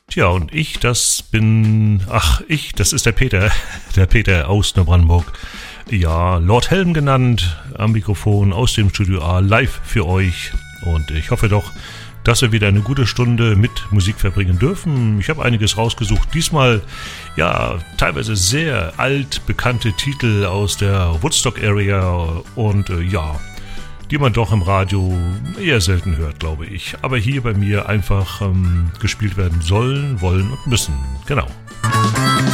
Tja, und das ist der Peter aus Neubrandenburg. Ja, Lord Helm genannt, am Mikrofon aus dem Studio A, live für euch. Und ich hoffe doch, dass wir wieder eine gute Stunde mit Musik verbringen dürfen. Ich habe einiges rausgesucht. Diesmal, ja, teilweise sehr altbekannte Titel aus der Woodstock-Area und die man doch im Radio eher selten hört, glaube ich. Aber hier bei mir einfach gespielt werden sollen, wollen und müssen. Genau.